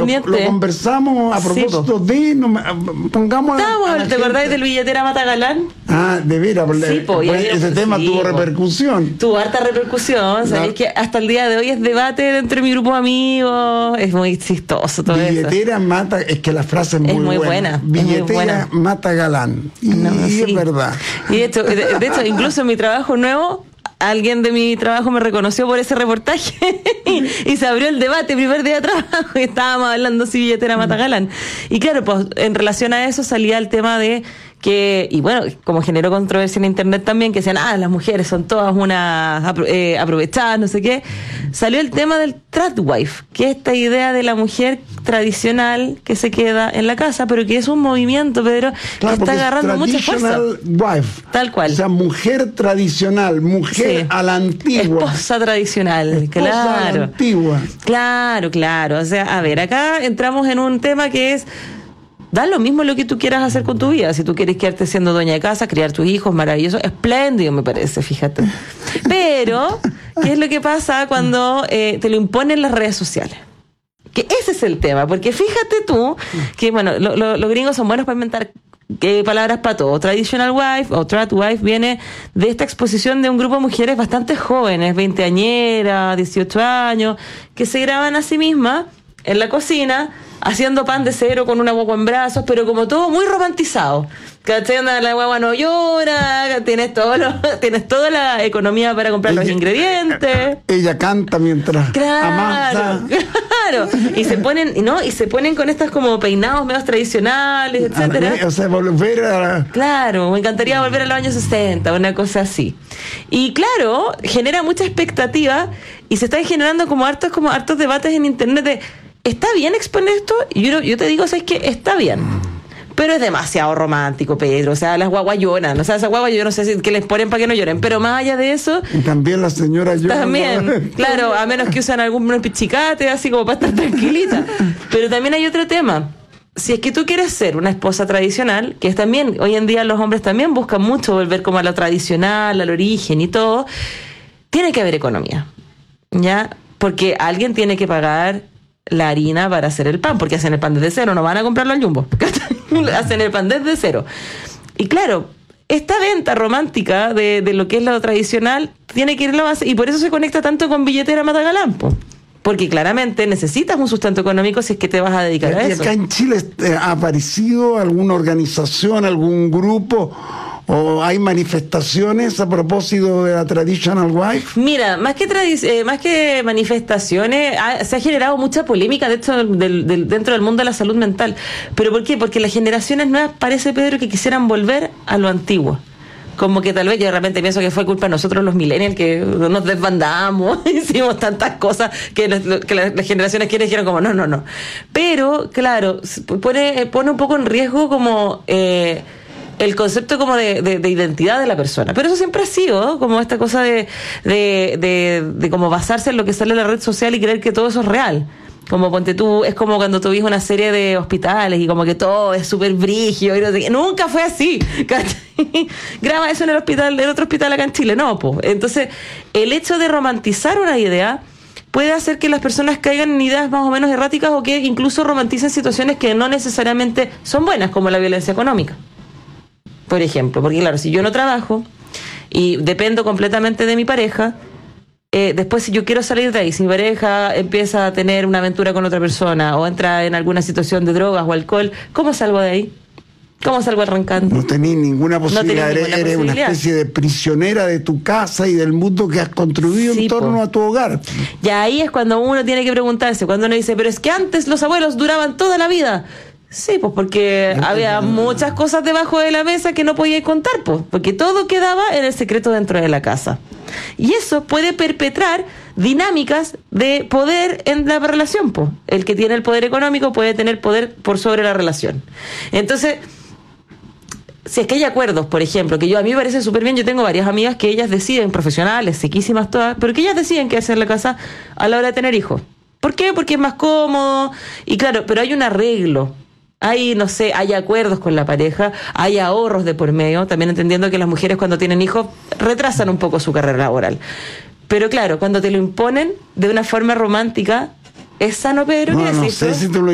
independiente. Lo conversamos a propósito de... pongamos... ¿Te acordáis del billetera Matagalán? De veras, ese tema tuvo repercusión. Tuvo harta repercusión. Sabéis que hasta el día de hoy es debate dentro de mi grupo de amigos. Es muy chistoso todo billetera eso. Mata... Es que la frase es muy buena. Billetera mata galán. Y es verdad. Y de hecho, incluso en mi trabajo nuevo, alguien de mi trabajo me reconoció por ese reportaje y se abrió el debate primer día de trabajo y estábamos hablando si billetera mata galán. Y claro, pues en relación a eso salía el tema de que, y bueno, como generó controversia en internet también, que decían, las mujeres son todas unas aprovechadas, no sé qué. Salió el tema del tradwife, que es esta idea de la mujer tradicional que se queda en la casa, pero que es un movimiento, Pedro, que está agarrando mucha fuerza. Wife. Tal cual. O sea, mujer tradicional, mujer a la antigua. Esposa tradicional, a la antigua. Claro. O sea, a ver, acá entramos en un tema que es... Da lo mismo lo que tú quieras hacer con tu vida. Si tú quieres quedarte siendo dueña de casa, criar tus hijos, maravilloso, espléndido me parece, fíjate. Pero, ¿qué es lo que pasa cuando te lo imponen las redes sociales? Que ese es el tema, porque fíjate tú que, bueno, los gringos son buenos para inventar palabras para todo. Traditional wife o tradwife viene de esta exposición de un grupo de mujeres bastante jóvenes, 20añeras, 18 años, que se graban a sí mismas en la cocina haciendo pan de cero con una guagua en brazos, pero como todo muy romantizado. ¿Cachai? La guagua no llora, tienes toda la economía para comprar los ingredientes. Ella canta mientras amasa. Claro. Y se ponen con estas como peinados medios tradicionales, etcétera. O sea, volver a... Claro, me encantaría volver a los años 60, una cosa así. Y claro, genera mucha expectativa y se están generando como hartos debates en internet de ¿está bien exponer esto? Y yo te digo, ¿sabes qué? Está bien. Pero es demasiado romántico, Pedro. O sea, las guaguas lloran. O sea, esas guaguas yo no sé si que les ponen para que no lloren. Pero más allá de eso... Y también las señoras lloran. También, claro, a menos que usen algún pichicate, así como para estar tranquilita. Pero también hay otro tema. Si es que tú quieres ser una esposa tradicional, que es también, hoy en día los hombres también buscan mucho volver como a lo tradicional, al origen y todo, tiene que haber economía. ¿Ya? Porque alguien tiene que pagar la harina para hacer el pan, porque hacen el pan desde cero, no van a comprarlo al Jumbo. Hacen el pan desde cero. Y claro, esta venta romántica de lo que es lo tradicional tiene que ir a la base, y por eso se conecta tanto con billetera Matagalán, porque claramente necesitas un sustento económico si es que te vas a dedicar a eso. ¿Y acá en Chile ha aparecido alguna organización, algún grupo, o hay manifestaciones a propósito de la traditional wife? Mira, más que manifestaciones, se ha generado mucha polémica dentro del mundo de la salud mental. ¿Pero por qué? Porque las generaciones nuevas, parece, Pedro, que quisieran volver a lo antiguo. Como que tal vez yo de repente pienso que fue culpa de nosotros los millennials, que nos desbandamos, hicimos tantas cosas que las generaciones que dijeron como no. Pero, claro, pone un poco en riesgo como... el concepto como de identidad de la persona. Pero eso siempre ha sido como esta cosa de como basarse en lo que sale en la red social y creer que todo eso es real. Como ponte tú, es como cuando tú ves una serie de hospitales y como que todo es súper brígido y no sé qué. Nunca fue así. Graba eso en el otro hospital acá en Chile. No, pues. Entonces, el hecho de romantizar una idea puede hacer que las personas caigan en ideas más o menos erráticas o que incluso romanticen situaciones que no necesariamente son buenas, como la violencia económica. Por ejemplo, porque claro, si yo no trabajo y dependo completamente de mi pareja, después si yo quiero salir de ahí, si mi pareja empieza a tener una aventura con otra persona o entra en alguna situación de drogas o alcohol, ¿cómo salgo de ahí? ¿Cómo salgo arrancando? No tenés ninguna posibilidad, eres una especie de prisionera de tu casa y del mundo que has construido en torno a tu hogar. Y ahí es cuando uno tiene que preguntarse, cuando uno dice, pero es que antes los abuelos duraban toda la vida. Sí, pues porque había muchas cosas debajo de la mesa que no podía contar, pues, porque todo quedaba en el secreto dentro de la casa. Y eso puede perpetrar dinámicas de poder en la relación, pues. El que tiene el poder económico puede tener poder por sobre la relación. Entonces, si es que hay acuerdos, por ejemplo, que a mí me parece súper bien, yo tengo varias amigas que ellas deciden, profesionales, sequísimas todas, pero que ellas deciden qué hacer en la casa a la hora de tener hijos. ¿Por qué? Porque es más cómodo, y claro, pero hay un arreglo. Hay, no sé, hay acuerdos con la pareja, hay ahorros de por medio, también entendiendo que las mujeres cuando tienen hijos retrasan un poco su carrera laboral. Pero claro, cuando te lo imponen de una forma romántica, ¿es sano, Pedro? No sé si tú lo